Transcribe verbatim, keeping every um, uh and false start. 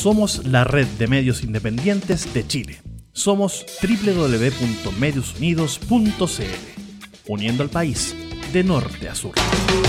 Somos la red de medios independientes de Chile. Somos doble u doble u doble u punto medios unidos punto c l, uniendo al país de norte a sur.